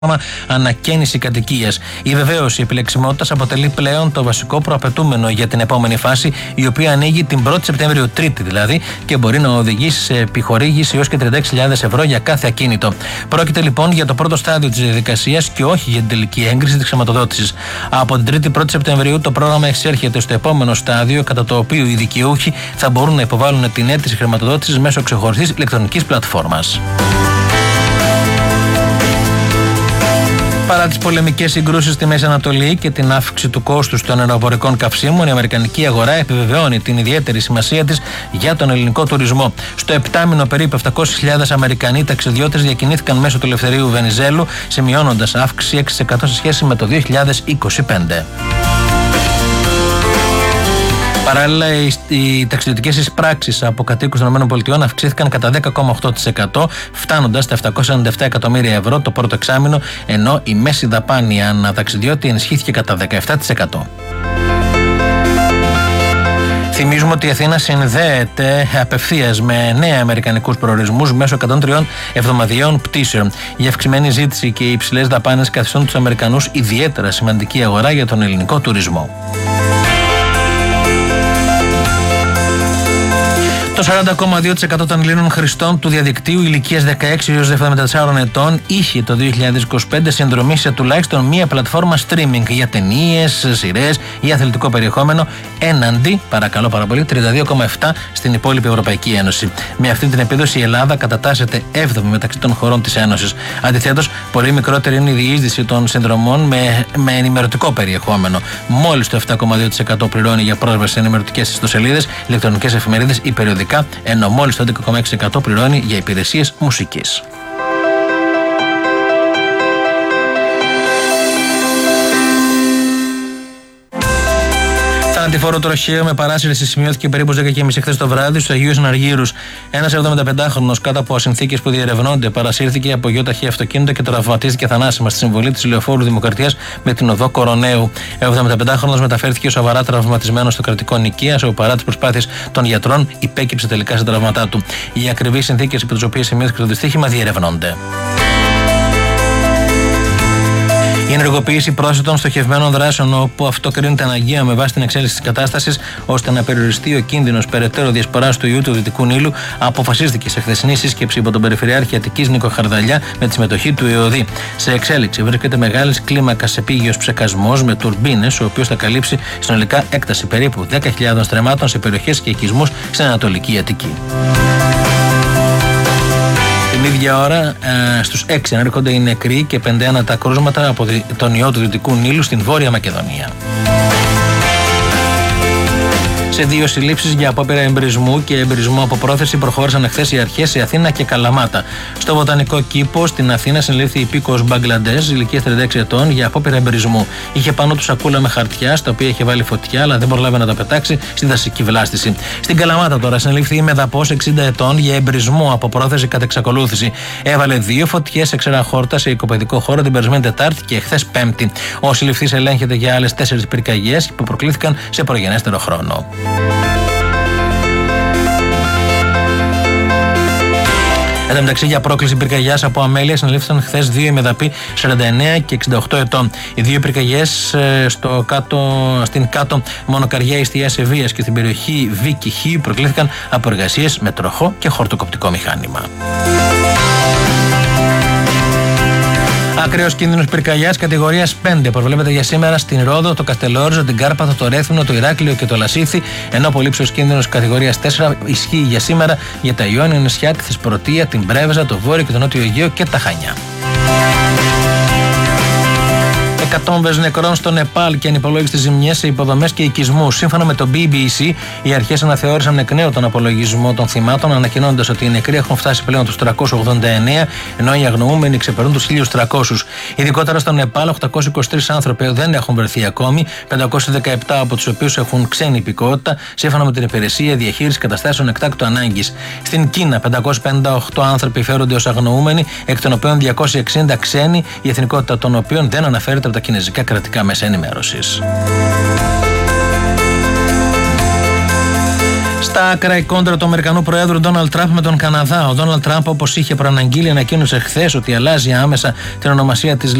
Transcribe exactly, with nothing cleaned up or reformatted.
ανακαίνιση κατοικίας. Η βεβαίωση επιλεξιμότητας αποτελεί πλέον το βασικό προαπαιτούμενο για την επόμενη φάση, η οποία ανοίγει την πρώτη Σεπτεμβρίου, Τρίτη δηλαδή, και μπορεί να οδηγήσει σε επιχορήγηση έως και τριάντα έξι χιλιάδες ευρώ για κάθε ακίνητο. Πρόκειται λοιπόν για το πρώτο στάδιο της διαδικασίας και όχι για την τελική έγκριση της χρηματοδότησης. Από την Τρίτη πρώτη Σεπτεμβρίου το πρόγραμμα εξέρχεται στο επόμενο στάδιο, κατά το οποίο οι δικαιούχοι θα μπορούν να υποβάλουν την αίτηση χρηματοδότησης μέσω ξεχωριστής ηλεκτρονικής πλατφόρμας. Παρά τις πολεμικές συγκρούσεις στη Μέση Ανατολή και την αύξηση του κόστους των αεροπορικών καυσίμων, η αμερικανική αγορά επιβεβαιώνει την ιδιαίτερη σημασία της για τον ελληνικό τουρισμό. Στο επτάμηνο περίπου επτακόσιες χιλιάδες Αμερικανοί ταξιδιώτες διακινήθηκαν μέσω του Ελευθερίου Βενιζέλου, σημειώνοντας αύξηση έξι τοις εκατό σε σχέση με το δύο χιλιάδες είκοσι πέντε. Παράλληλα, οι ταξιδιωτικές εισπράξεις από κατοίκους των ΗΠΑ αυξήθηκαν κατά δέκα κόμμα οκτώ τοις εκατό, φτάνοντας στα επτακόσια ενενήντα επτά εκατομμύρια ευρώ το πρώτο εξάμηνο, ενώ η μέση δαπάνη ανά ταξιδιώτη ενισχύθηκε κατά δεκαεπτά τοις εκατό. Θυμίζουμε ότι η Αθήνα συνδέεται απευθείας με εννέα αμερικανικούς προορισμούς μέσω εκατόν τρία εβδομαδιαίων πτήσεων. Η αυξημένη ζήτηση και οι υψηλές δαπάνες καθιστούν τους Αμερικανούς ιδιαίτερα σημαντική αγορά για τον ελληνικό τουρισμό. Το σαράντα κόμμα δύο τοις εκατό των Ελλήνων χρηστών του διαδικτύου ηλικίας δεκαέξι έως εβδομήντα τεσσάρων ετών είχε το δύο χιλιάδες είκοσι πέντε συνδρομή σε τουλάχιστον μία πλατφόρμα streaming για ταινίες, σειρές ή αθλητικό περιεχόμενο, έναντι, παρακαλώ πάρα πολύ, τριάντα δύο κόμμα επτά στην υπόλοιπη Ευρωπαϊκή Ένωση. Με αυτή την επίδοση η Ελλάδα κατατάσσεται έβδομη μεταξύ των χωρών της Ένωσης. Αντιθέτως, πολύ μικρότερη είναι η διείσδυση των συνδρομών με, με ενημερωτικό περιεχόμενο. Μόλις το επτά κόμμα δύο τοις εκατό πληρώνει για πρόσβαση σε ενημερωτικές ιστοσελίδες, ηλεκτρονικές εφημερίδες ή περιοδικά, ενώ μόλις το έντεκα κόμμα έξι τοις εκατό πληρώνει για υπηρεσίες μουσικής. Θανατηφόρο τροχαίο με παράσυρση σημειώθηκε περίπου δέκα και μισή χθες το βράδυ στους Αγίους Αναργύρους. Ένας εβδομηνταπεντάχρονος κάτω από συνθήκες που διερευνώνται παρασύρθηκε από γιο ταχύ αυτοκίνητο και τραυματίστηκε θανάσιμα στη συμβολή της Λεωφόρου Δημοκρατίας με την οδό Κοροναίου. Ο εβδομηνταπεντάχρονος μεταφέρθηκε σοβαρά τραυματισμένος στο κρατικό νοικίας, όπου παρά τις προσπάθειες των γιατρών υπέκυψε τελικά σε τραυματά του. Οι ακριβείς συνθήκες υπό τις οποίες σημειώθηκε το δυστύχημα διερευνώνται. Η ενεργοποίηση πρόσθετων στοχευμένων δράσεων, όπου αυτό κρίνεται αναγκαίο με βάση την εξέλιξη της κατάστασης, ώστε να περιοριστεί ο κίνδυνος περαιτέρω διασποράς του ιού του Δυτικού Νείλου, αποφασίστηκε σε χθεσινή σύσκεψη υπό τον Περιφερειάρχη Αττικής Νίκο Χαρδαλιά με τη συμμετοχή του ΕΟΔΗ. Σε εξέλιξη βρίσκεται μεγάλης κλίμακας επίγειος ψεκασμός με τουρμπίνες, ο οποίος θα καλύψει συνολικά έκταση περίπου δέκα χιλιάδων στρεμμάτων σε περιοχές και οικισμούς στην Ανατολική Αττική. Την ίδια ώρα ε, στους έξι ανέρχονται οι νεκροί και πενήντα ένα τα κρούσματα από τον ιό του Δυτικού Νείλου στην Βόρεια Μακεδονία. Σε δύο συλλήψεις για απόπειρα εμπρισμού και εμπρισμού από πρόθεση προχώρησαν εχθές οι αρχές σε Αθήνα και Καλαμάτα. Στο Βοτανικό Κήπο στην Αθήνα συνελήφθη υπήκοος Μπαγκλαντές ηλικίας τριάντα έξι ετών για απόπειρα εμπρισμού. Είχε πάνω του σακούλα με χαρτιά, στα οποία είχε βάλει φωτιά, αλλά δεν προλάβει να τα πετάξει στη δασική βλάστηση. Στην Καλαμάτα τώρα συνελήφθη η Μεδαπός εξήντα ετών για εμπρισμό από πρόθεση κατ' εξακολούθηση. Έβαλε δύο φωτιές σε ξερά χόρτα σε οικοπαιδικό χώρο την περασμένη Τετάρτη και εχθές Πέμπτη. Ο συλληφθής ελέγχεται για άλλες τέσσερις πυρκαγιές που προκλήθηκαν σε προγενέστερο χρόνο. Εν τω μεταξύ, για πρόκληση πυρκαγιάς από αμέλεια συνελήφθησαν χθες δύο ημεδαποί σαράντα εννέα και εξήντα οκτώ ετών. Οι δύο πυρκαγιές στο κάτω, στην κάτω Μονοκαριά Ιστιάς Ευβοίας και στην περιοχή Βίκη Χ προκλήθηκαν από εργασίες με τροχό και χορτοκοπτικό μηχάνημα. Ακραίος κίνδυνος πυρκαγιάς κατηγορίας πέντε προβλέπεται για σήμερα στην Ρόδο, το Καστελόριζο, την Κάρπαθο, το Ρέθυμνο, το Ηράκλειο και το Λασίθι, ενώ πολύ ψηλός κίνδυνος κατηγορίας τέσσερα ισχύει για σήμερα για τα Ιόνια νησιά, τη Θεσπρωτεία, την Πρέβεζα, το Βόρειο και το Νότιο Αιγαίο και τα Χανιά. Εκατόμβες νεκρών στο Νεπάλ και ανυπολόγιστες ζημιές σε υποδομές και οικισμούς. Σύμφωνα με το μπι μπι σι, οι αρχές αναθεώρησαν εκ νέου τον απολογισμό των θυμάτων, ανακοινώνοντας ότι οι νεκροί έχουν φτάσει πλέον τους τριακόσιους ογδόντα εννέα, ενώ οι αγνοούμενοι ξεπερνούν τους χίλιους τριακόσιους. Ειδικότερα στο Νεπάλ, οκτακόσιοι είκοσι τρεις άνθρωποι δεν έχουν βρεθεί ακόμη, πεντακόσιοι δεκαεπτά από τους οποίους έχουν ξένη υπηκότητα, σύμφωνα με την Υπηρεσία Διαχείρισης Καταστάσεων Εκτάκτου Ανάγκης. Στην Κίνα, πεντακόσιοι πενήντα οκτώ άνθρωποι φέρονται ως αγνοούμενοι, εκ των οποίων διακόσιοι εξήντα ξένοι, η εθνικότητα των οποίων δεν αναφέρεται από τα κινέζικα κρατικά μέσα ενημέρωσης. Στα άκρα η κόντρα του Αμερικανού Προέδρου Ντόναλντ Τραμπ με τον Καναδά. Ο Ντόναλντ Τραμπ, όπως είχε προαναγγείλει, ανακοίνωσε χθες ότι αλλάζει άμεσα την ονομασία της